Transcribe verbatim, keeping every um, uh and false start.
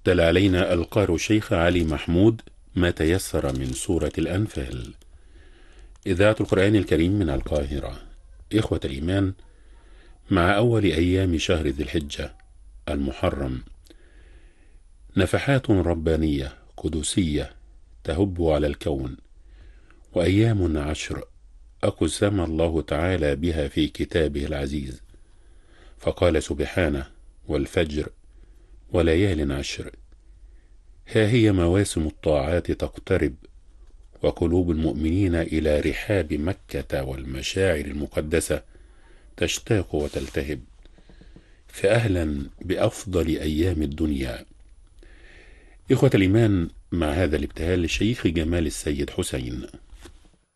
تلا علينا القارئ الشيخ علي محمود ما تيسر من سورة الأنفال. إذاعة القرآن الكريم من القاهرة. إخوة الإيمان، مع أول أيام شهر ذي الحجة المحرم نفحات ربانية قدسية تهب على الكون، وأيام عشر أقسم الله تعالى بها في كتابه العزيز، فقال سبحانه: والفجر وليال عشر. ها هي مواسم الطاعات تقترب، وقلوب المؤمنين إلى رحاب مكة والمشاعر المقدسة تشتاق وتلتهب. فأهلا بأفضل أيام الدنيا. إخوة الإيمان، مع هذا الابتهال للشيخ جمال السيد حسين.